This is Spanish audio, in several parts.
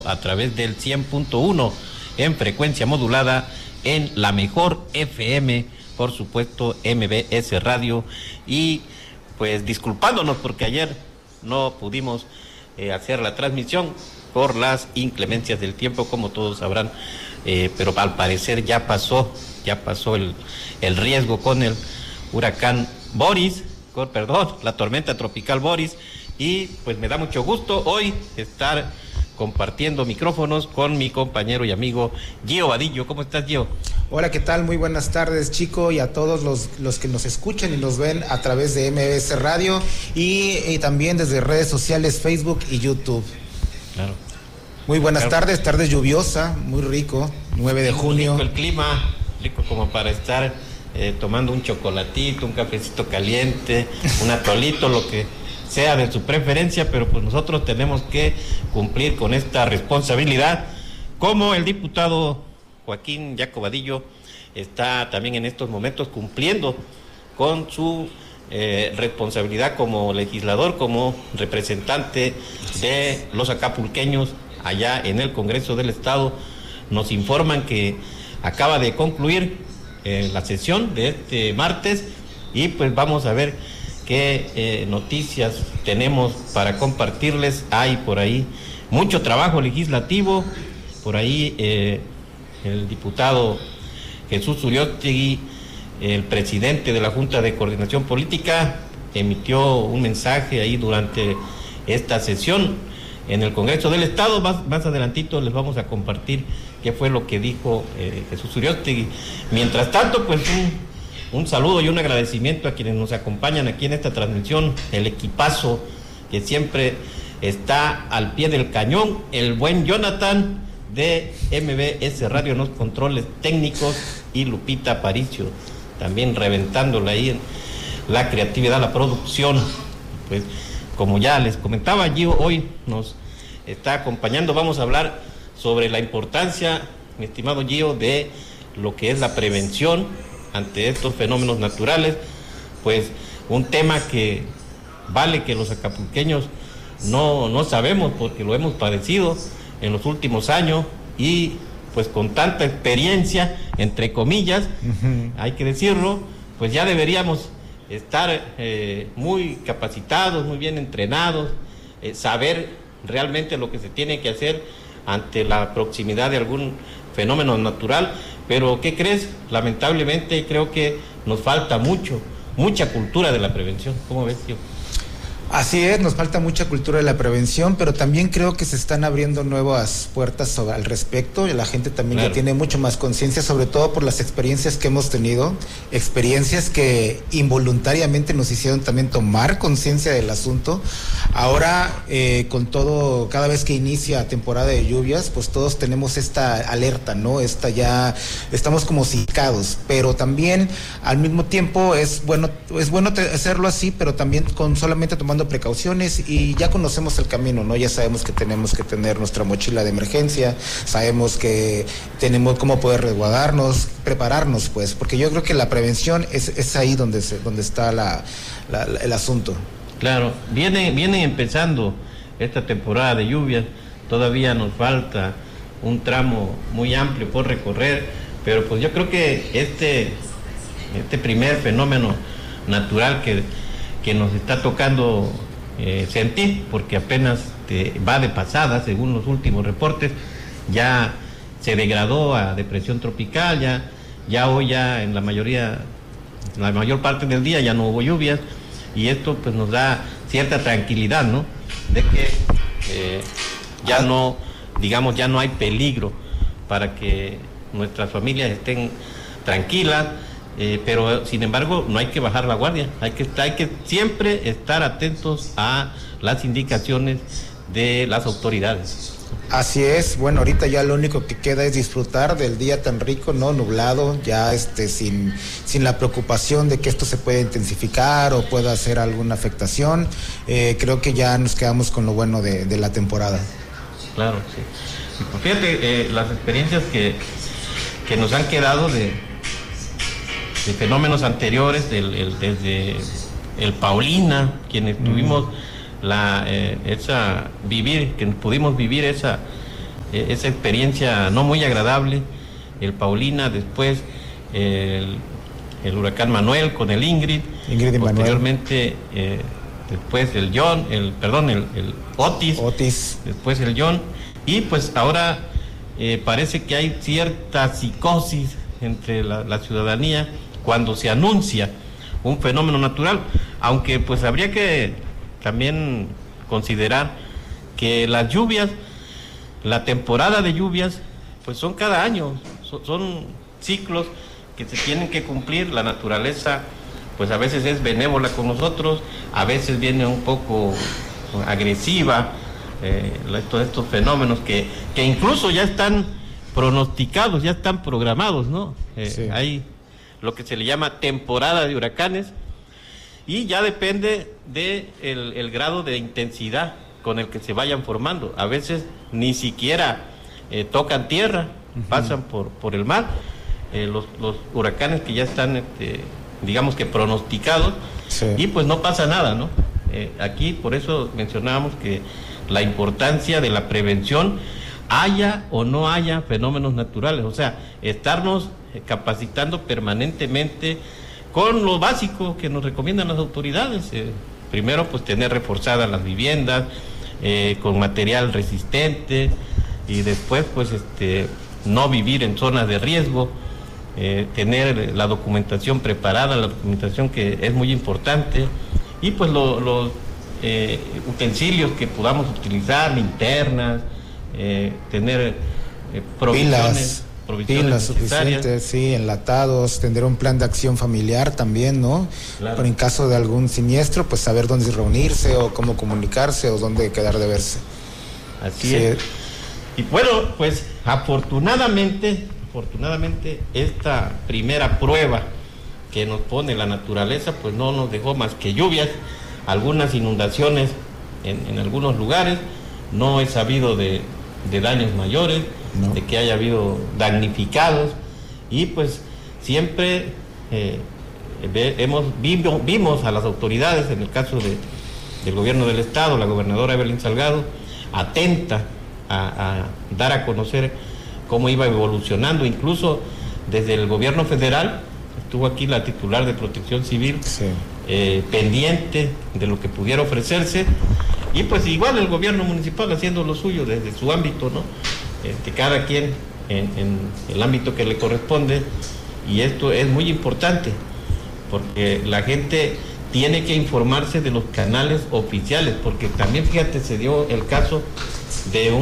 a través del 100.1 en frecuencia modulada en la mejor FM, por supuesto MBS Radio, y pues disculpándonos porque ayer no pudimos hacer la transmisión por las inclemencias del tiempo, como todos sabrán, pero al parecer ya pasó el riesgo con el huracán Boris, la tormenta tropical Boris, y pues me da mucho gusto hoy estar compartiendo micrófonos con mi compañero y amigo Gio Vadillo. ¿Cómo estás, Gio? Hola, ¿qué tal? Muy buenas tardes, Chico, y a todos los que nos escuchan y nos ven a través de MBS Radio y también desde redes sociales, Facebook y YouTube. Claro. Muy buenas tardes, tarde lluviosa, muy rico, 9 de junio. Rico el clima, rico como para estar tomando un chocolatito, un cafecito caliente, un atolito, lo que sea de su preferencia, pero pues nosotros tenemos que cumplir con esta responsabilidad, como el diputado Joaquín Yaco Vadillo está también en estos momentos cumpliendo con su responsabilidad como legislador, como representante de los acapulqueños allá en el Congreso del Estado. Nos informan que acaba de concluir la sesión de este martes y pues vamos a ver qué noticias tenemos para compartirles. Hay por ahí mucho trabajo legislativo, por ahí el diputado Jesús Uriostegui, el presidente de la Junta de Coordinación Política, emitió un mensaje ahí durante esta sesión en el Congreso del Estado. Más adelantito les vamos a compartir qué fue lo que dijo Jesús Uriostegui. Mientras tanto, pues un saludo y un agradecimiento a quienes nos acompañan aquí en esta transmisión, el equipazo que siempre está al pie del cañón, el buen Jonathan de MBS Radio en los controles técnicos y Lupita Aparicio también reventándola ahí en la creatividad, la producción. Pues como ya les comentaba, Gio hoy nos está acompañando. Vamos a hablar sobre la importancia, mi estimado Gio, de lo que es la prevención ante estos fenómenos naturales, pues un tema que vale que los acapulqueños no sabemos porque lo hemos padecido en los últimos años y pues con tanta experiencia, entre comillas, hay que decirlo, pues ya deberíamos estar muy capacitados, muy bien entrenados, saber realmente lo que se tiene que hacer ante la proximidad de algún fenómeno natural. Pero ¿qué crees? Lamentablemente creo que nos falta mucha cultura de la prevención. ¿Cómo ves, tío? Así es, nos falta mucha cultura de la prevención, pero también creo que se están abriendo nuevas puertas al respecto, y la gente también ya tiene mucho más conciencia, sobre todo por las experiencias que hemos tenido, experiencias que involuntariamente nos hicieron también tomar conciencia del asunto. Ahora, con todo, cada vez que inicia temporada de lluvias, pues todos tenemos esta alerta, ¿no? Ya estamos como cicados, pero también al mismo tiempo es bueno hacerlo así, pero también solamente tomando precauciones, y ya conocemos el camino, ¿no? Ya sabemos que tenemos que tener nuestra mochila de emergencia, sabemos que tenemos cómo poder resguardarnos, prepararnos, pues, porque yo creo que la prevención es ahí donde está el asunto. Claro, viene empezando esta temporada de lluvias, todavía nos falta un tramo muy amplio por recorrer, pero pues yo creo que este primer fenómeno natural que nos está tocando sentir, porque apenas va de pasada, según los últimos reportes, ya se degradó a depresión tropical, ya hoy en la mayor parte del día ya no hubo lluvias, y esto pues nos da cierta tranquilidad, ¿no? De que ya no hay peligro para que nuestras familias estén tranquilas. Pero sin embargo no hay que bajar la guardia, hay que siempre estar atentos a las indicaciones de las autoridades. Así es, bueno, ahorita ya lo único que queda es disfrutar del día tan rico, ¿no? Nublado, ya sin la preocupación de que esto se pueda intensificar o pueda hacer alguna afectación. Creo que ya nos quedamos con lo bueno de la temporada. Claro, sí. Pues fíjate, las experiencias que nos han quedado de fenómenos anteriores, desde el Paulina, quienes tuvimos que pudimos vivir esa esa experiencia no muy agradable, el Paulina, después el huracán Manuel con el Ingrid y posteriormente después el Otis, después el John, y pues ahora parece que hay cierta psicosis entre la ciudadanía cuando se anuncia un fenómeno natural, aunque pues habría que también considerar que las lluvias, la temporada de lluvias, pues son cada año, son ciclos que se tienen que cumplir. La naturaleza pues a veces es benévola con nosotros, a veces viene un poco agresiva, estos fenómenos que incluso ya están pronosticados, ya están programados, ¿no? Sí. Hay lo que se le llama temporada de huracanes y ya depende de el grado de intensidad con el que se vayan formando. A veces ni siquiera tocan tierra, pasan por el mar. Los huracanes que ya están, digamos que pronosticados, sí. Y pues no pasa nada, ¿no? Aquí por eso mencionábamos que la importancia de la prevención, haya o no haya fenómenos naturales, o sea, estarnos capacitando permanentemente con lo básico que nos recomiendan las autoridades. Primero, pues tener reforzadas las viviendas con material resistente, y después, pues no vivir en zonas de riesgo, tener la documentación preparada, la documentación que es muy importante, y pues los utensilios que podamos utilizar, linternas, tener provisiones pilas suficientes, sí, enlatados, tener un plan de acción familiar también, ¿no? Claro. Pero en caso de algún siniestro, pues saber dónde reunirse o cómo comunicarse o dónde quedar de verse. Así sí. es. Y bueno, pues afortunadamente esta primera prueba que nos pone la naturaleza, pues no nos dejó más que lluvias, algunas inundaciones en algunos lugares. No he sabido de daños mayores, no, de que haya habido damnificados, y pues siempre vimos a las autoridades, en el caso del gobierno del estado, la gobernadora Evelyn Salgado, atenta a dar a conocer cómo iba evolucionando. Incluso desde el gobierno federal estuvo aquí la titular de Protección Civil, sí, pendiente de lo que pudiera ofrecerse, y pues igual el gobierno municipal haciendo lo suyo desde su ámbito, ¿no? Cada quien en el ámbito que le corresponde, y esto es muy importante porque la gente tiene que informarse de los canales oficiales, porque también, fíjate, se dio el caso de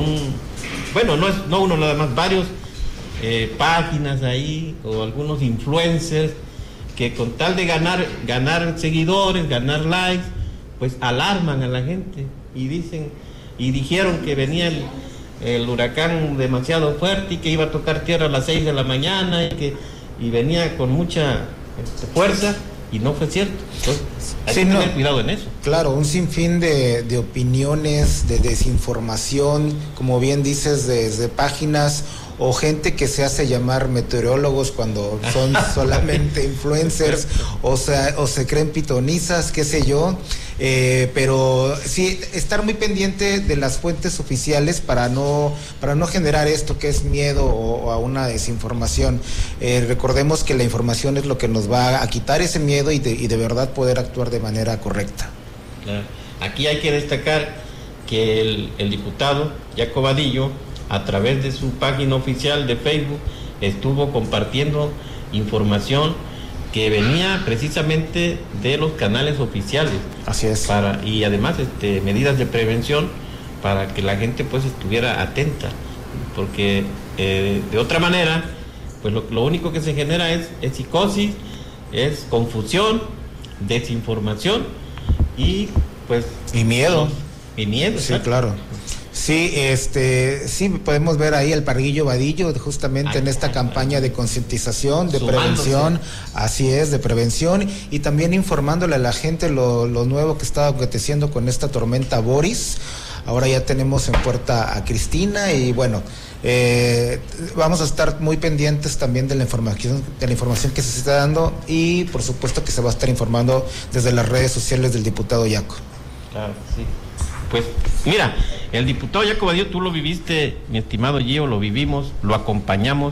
no uno nada más, varios páginas ahí o algunos influencers que con tal de ganar seguidores, ganar likes, pues alarman a la gente y dijeron que venía el huracán demasiado fuerte y que iba a tocar tierra a las 6 de la mañana y venía con mucha fuerza, y no fue cierto. Entonces, hay que tener cuidado en eso. Claro, un sinfín de opiniones, de desinformación, como bien dices, desde páginas o gente que se hace llamar meteorólogos cuando son solamente influencers, o se creen pitonizas, qué sé yo, pero sí, estar muy pendiente de las fuentes oficiales para no generar esto que es miedo o a una desinformación. Recordemos que la información es lo que nos va a quitar ese miedo y de verdad poder actuar de manera correcta. Claro. Aquí hay que destacar que el diputado Jaco Vadillo, a través de su página oficial de Facebook, estuvo compartiendo información que venía precisamente de los canales oficiales. Así es. Y además medidas de prevención para que la gente pues estuviera atenta, porque de otra manera pues lo único que se genera es psicosis, es confusión, desinformación y pues miedo. Y miedo. Sí, claro. Sí, sí, podemos ver ahí el Parguillo Vadillo justamente en esta campaña de concientización, de prevención, así es, de prevención, y también informándole a la gente lo nuevo que está aconteciendo con esta tormenta Boris. Ahora ya tenemos en puerta a Cristina y bueno, vamos a estar muy pendientes también de la información que se está dando, y por supuesto que se va a estar informando desde las redes sociales del diputado Jaco. Claro, sí. Pues mira, el diputado Jaco Vadillo, tú lo viviste, mi estimado Gio, lo vivimos, lo acompañamos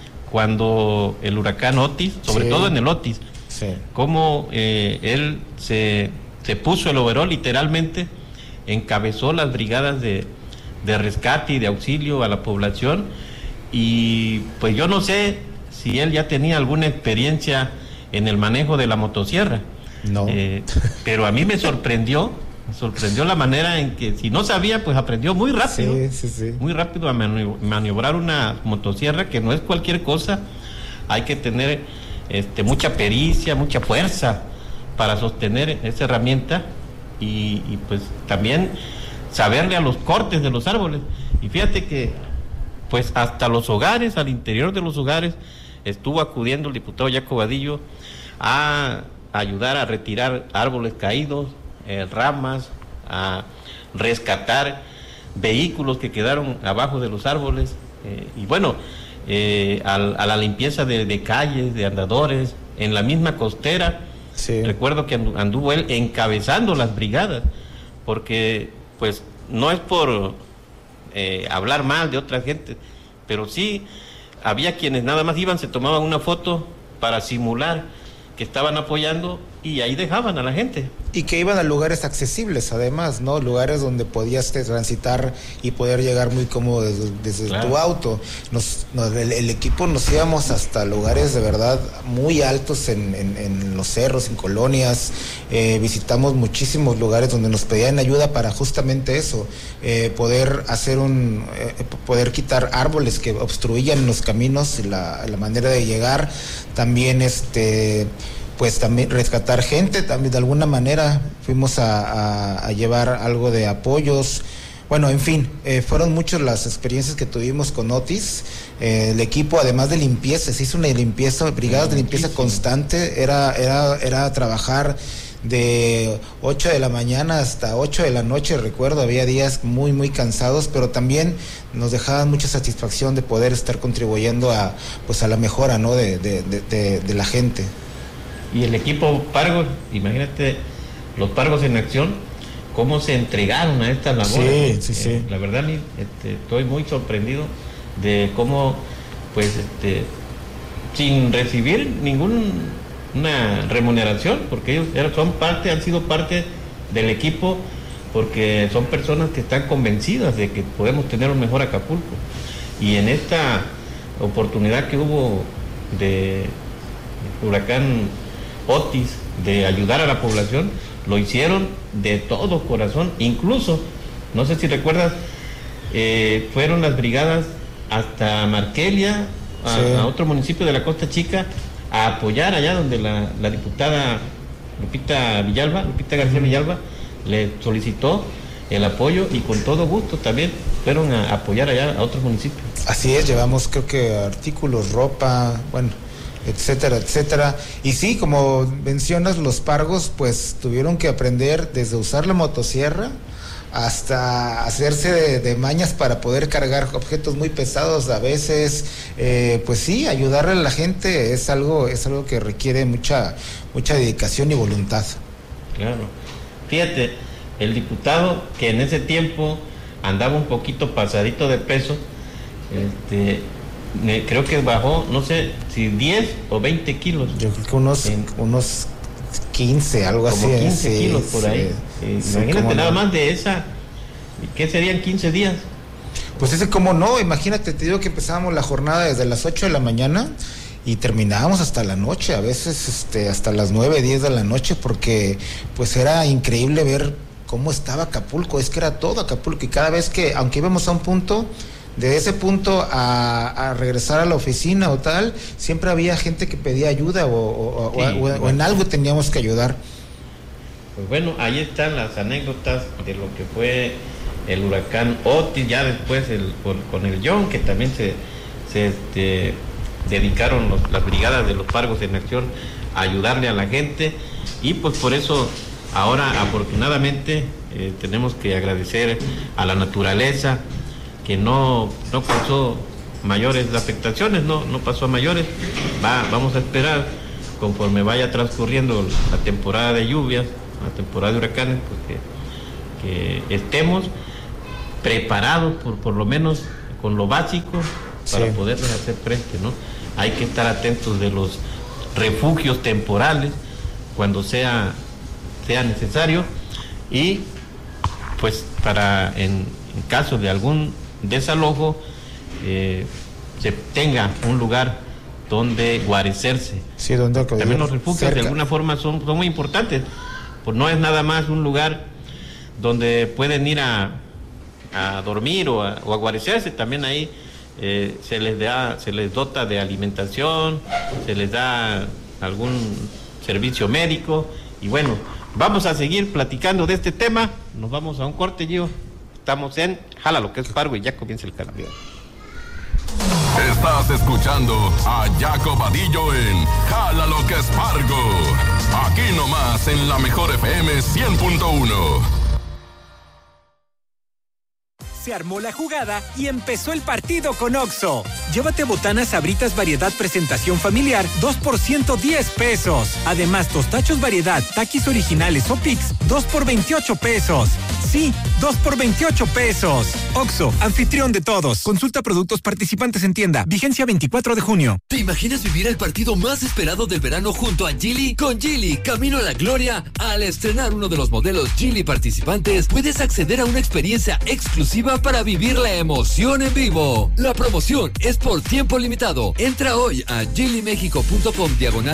cuando el huracán Otis, sobre todo en el Otis, cómo él se puso el overol literalmente, encabezó las brigadas de rescate y de auxilio a la población, y pues yo no sé si él ya tenía alguna experiencia en el manejo de la motosierra. No. Pero a mí me sorprendió la manera en que, si no sabía, pues aprendió muy rápido. Muy rápido a maniobrar una motosierra, que no es cualquier cosa. Hay que tener mucha pericia, mucha fuerza para sostener esa herramienta y pues también saberle a los cortes de los árboles. Y fíjate que pues hasta los hogares, al interior de los hogares, estuvo acudiendo el diputado Jaco Vadillo a ayudar a retirar árboles caídos, ramas, a rescatar vehículos que quedaron abajo de los árboles, y bueno, a la limpieza de calles, de andadores, en la misma costera. Recuerdo que anduvo él encabezando las brigadas, porque pues no es por hablar mal de otra gente, pero sí había quienes nada más iban, se tomaban una foto para simular que estaban apoyando y ahí dejaban a la gente. Y que iban a lugares accesibles, además, ¿no? Lugares donde podías transitar y poder llegar muy cómodo desde tu auto. El equipo nos íbamos hasta lugares de verdad muy altos en los cerros, en colonias. Visitamos muchísimos lugares donde nos pedían ayuda para justamente eso, poder hacer poder quitar árboles que obstruían los caminos, la manera de llegar. También pues también rescatar gente, también de alguna manera fuimos a llevar algo de apoyos. Bueno, en fin, fueron muchas las experiencias que tuvimos con Otis. El equipo, además de limpieza, se hizo una limpieza, brigadas de limpieza constante, era trabajar de 8 de la mañana hasta 8 de la noche, recuerdo, había días muy, muy cansados, pero también nos dejaban mucha satisfacción de poder estar contribuyendo a la mejora, ¿no?, de la gente. Y el equipo Pargos, imagínate, los Pargos en acción, cómo se entregaron a estas labores. Sí. La verdad, estoy muy sorprendido de cómo, pues, sin recibir ninguna remuneración, porque ellos han sido parte del equipo, porque son personas que están convencidas de que podemos tener un mejor Acapulco. Y en esta oportunidad que hubo de huracán Otis, de ayudar a la población, lo hicieron de todo corazón. Incluso, no sé si recuerdas, fueron las brigadas hasta Marquelia, a otro municipio de la Costa Chica, a apoyar allá donde la diputada Lupita García Villalba le solicitó el apoyo, y con todo gusto también fueron a apoyar allá a otros municipios. Así es, llevamos creo que artículos, ropa, bueno, etcétera, etcétera. Y sí, como mencionas, los Pargos pues tuvieron que aprender desde usar la motosierra hasta hacerse de mañas para poder cargar objetos muy pesados a veces. Pues sí, ayudarle a la gente es algo que requiere mucha dedicación y voluntad. Claro. Fíjate, el diputado que en ese tiempo andaba un poquito pasadito de peso, creo que bajó, no sé si 10 o 20 kilos. Yo creo que unos 15, algo como así. 15 kilos por ahí. Imagínate nada más de esa, ¿qué serían 15 días? Pues ese cómo no, imagínate, te digo que empezábamos la jornada desde las 8 de la mañana y terminábamos hasta la noche, a veces hasta las 9, 10 de la noche, porque pues era increíble ver cómo estaba Acapulco, es que era todo Acapulco, y cada vez que, aunque íbamos a un punto, de ese punto a regresar a la oficina o tal, siempre había gente que pedía ayuda o en algo teníamos que ayudar. Pues bueno, ahí están las anécdotas de lo que fue el huracán Otis, ya después con el John, que también se dedicaron las brigadas de los Pargos en acción a ayudarle a la gente, y pues por eso ahora afortunadamente tenemos que agradecer a la naturaleza, que no causó mayores afectaciones, no pasó a mayores. Vamos a esperar, conforme vaya transcurriendo la temporada de lluvias, la temporada de huracanes, pues estemos preparados por lo menos con lo básico para poderles hacer frente, ¿no? Hay que estar atentos de los refugios temporales cuando sea necesario, y pues para en caso de algún desalojo se tenga un lugar donde guarecerse. Sí, donde también los refugios de alguna forma son muy importantes, pues no es nada más un lugar donde pueden ir a dormir o a guarecerse, también ahí se les dota de alimentación, se les da algún servicio médico, y bueno, vamos a seguir platicando de este tema. Nos vamos a un corte, Gio. Estamos en Jala lo que es Fargo y ya comienza el cambio. Estás escuchando a Jaco Vadillo en Jala lo que es Fargo. Aquí nomás en la mejor FM 100.1. Se armó la jugada y empezó el partido con Oxxo. Llévate botanas Sabritas variedad presentación familiar, 2 por 110 pesos. Además, tostachos variedad, taquis originales o Pix, 2 por 28 pesos. Sí, 2 por 28 pesos. Oxxo, anfitrión de todos. Consulta productos participantes en tienda. Vigencia 24 de junio. ¿Te imaginas vivir el partido más esperado del verano junto a Geely? Con Geely, camino a la gloria. Al estrenar uno de los modelos Geely participantes, puedes acceder a una experiencia exclusiva para vivir la emoción en vivo. La promoción es por tiempo limitado. Entra hoy a geelymexico.com/